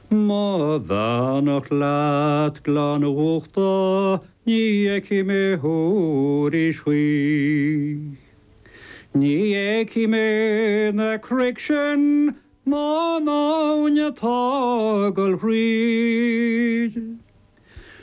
Ma bheannach leat glán uachta, ní eici mé thóirí shuí. Ní eici mé na cric sin, má náine tágal rí.